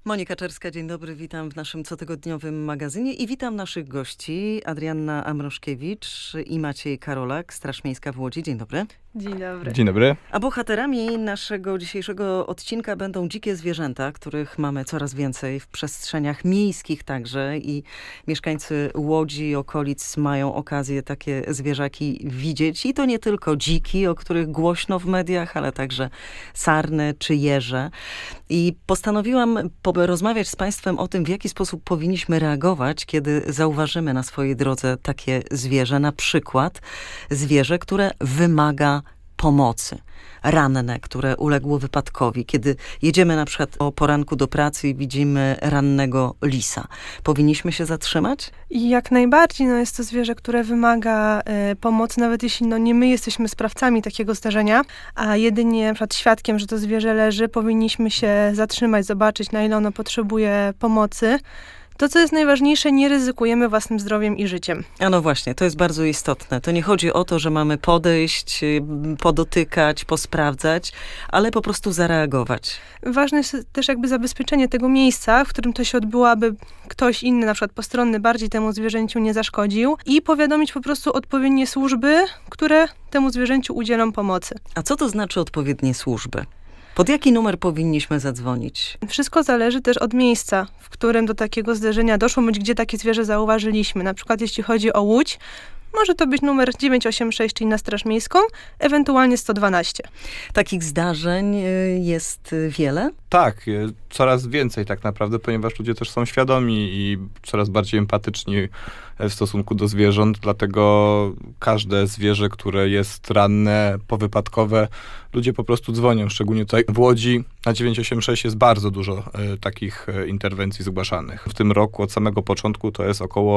Monika Czerska, dzień dobry, witam w naszym cotygodniowym magazynie i witam naszych gości, Adrianna Amroszkiewicz i Maciej Karolak, Straż Miejska w Łodzi. Dzień dobry. Dzień dobry. Dzień dobry. A bohaterami naszego dzisiejszego odcinka będą dzikie zwierzęta, których mamy coraz więcej w przestrzeniach miejskich także i mieszkańcy Łodzi i okolic mają okazję takie zwierzaki widzieć. I to nie tylko dziki, o których głośno w mediach, ale także sarny czy jeże. I postanowiłam rozmawiać z Państwem o tym, w jaki sposób powinniśmy reagować, kiedy zauważymy na swojej drodze takie zwierzę, na przykład zwierzę, które wymaga pomocy. Ranne, które uległo wypadkowi. Kiedy jedziemy na przykład o poranku do pracy i widzimy rannego lisa. Powinniśmy się zatrzymać? Jak najbardziej, jest to zwierzę, które wymaga pomocy, nawet jeśli nie my jesteśmy sprawcami takiego zdarzenia, a jedynie na przykład świadkiem, że to zwierzę leży, powinniśmy się zatrzymać, zobaczyć, na ile ono potrzebuje pomocy. To, co jest najważniejsze, nie ryzykujemy własnym zdrowiem i życiem. A no właśnie, to jest bardzo istotne. To nie chodzi o to, że mamy podejść, podotykać, posprawdzać, ale po prostu zareagować. Ważne jest też zabezpieczenie tego miejsca, w którym to się odbyło, aby ktoś inny, na przykład postronny, bardziej temu zwierzęciu nie zaszkodził i powiadomić po prostu odpowiednie służby, które temu zwierzęciu udzielą pomocy. A co to znaczy odpowiednie służby? Pod jaki numer powinniśmy zadzwonić? Wszystko zależy też od miejsca, w którym do takiego zdarzenia doszło, bądź gdzie takie zwierzę zauważyliśmy. Na przykład jeśli chodzi o Łódź, może to być numer 986, czyli na Straż Miejską, ewentualnie 112. Takich zdarzeń jest wiele? Tak, coraz więcej tak naprawdę, ponieważ ludzie też są świadomi i coraz bardziej empatyczni w stosunku do zwierząt, dlatego każde zwierzę, które jest ranne, powypadkowe, ludzie po prostu dzwonią, szczególnie tutaj w Łodzi. Na 986 jest bardzo dużo takich interwencji zgłaszanych. W tym roku od samego początku to jest około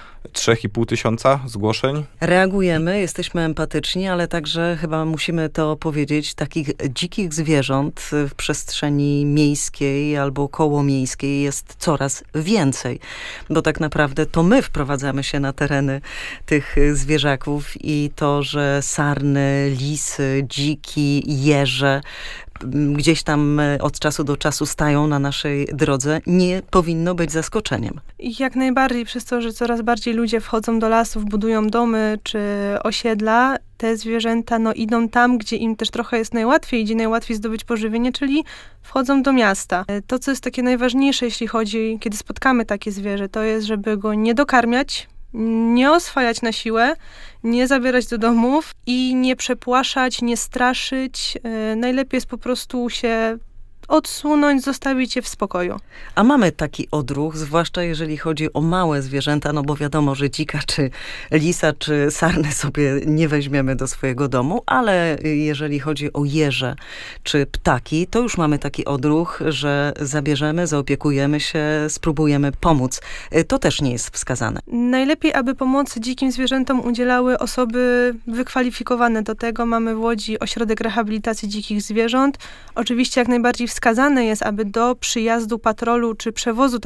3,5 tysiąca zgłoszeń. Reagujemy, jesteśmy empatyczni, ale także chyba musimy to powiedzieć, takich dzikich zwierząt w przestrzeni miejskiej albo kołomiejskiej jest coraz więcej. Bo tak naprawdę to my wprowadzamy się na tereny tych zwierzaków i to, że sarny, lisy, dziki, jeże gdzieś tam od czasu do czasu stają na naszej drodze, nie powinno być zaskoczeniem. Jak najbardziej, przez to, że coraz bardziej ludzie wchodzą do lasów, budują domy czy osiedla, te zwierzęta idą tam, gdzie im też trochę jest najłatwiej, gdzie najłatwiej zdobyć pożywienie, czyli wchodzą do miasta. To, co jest takie najważniejsze, jeśli chodzi, kiedy spotkamy takie zwierzę, to jest, żeby go nie dokarmiać, nie oswajać na siłę, nie zabierać do domów i nie przepłaszać, nie straszyć. Najlepiej jest po prostu się odsunąć, zostawić je w spokoju. A mamy taki odruch, zwłaszcza jeżeli chodzi o małe zwierzęta, bo wiadomo, że dzika, czy lisa, czy sarny sobie nie weźmiemy do swojego domu, ale jeżeli chodzi o jeże, czy ptaki, to już mamy taki odruch, że zabierzemy, zaopiekujemy się, spróbujemy pomóc. To też nie jest wskazane. Najlepiej, aby pomocy dzikim zwierzętom udzielały osoby wykwalifikowane do tego. Mamy w Łodzi Ośrodek Rehabilitacji Dzikich Zwierząt. Oczywiście jak najbardziej wskazane jest, aby do przyjazdu patrolu czy przewozu